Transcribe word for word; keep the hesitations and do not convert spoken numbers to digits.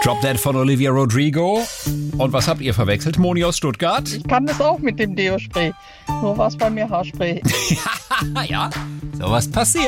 Drop That von Olivia Rodrigo. Und was habt ihr verwechselt? Moni aus Stuttgart? Ich kann das auch mit dem Deo-Spray. Nur war es bei mir Haarspray. Ja, sowas passiert.